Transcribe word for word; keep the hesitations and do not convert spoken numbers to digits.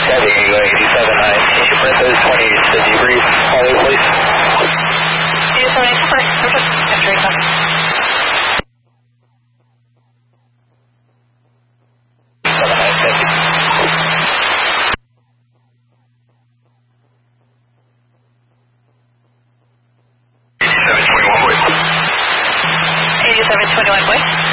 Heading Eagle eighty-seven nine. Can you press those twenty to debrief, Holly, please? eighty-seven nine, perfect. Entering them. seven nine, thank you. eighty-seven twenty-one, wait.